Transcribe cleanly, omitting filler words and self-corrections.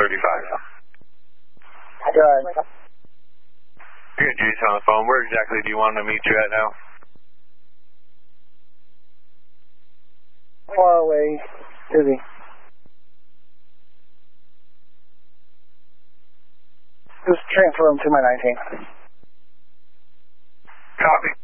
Good. You got Jason on the phone. Where exactly do you want him to meet you at now? Far away. Busy. Just transfer him to my 19. Copy.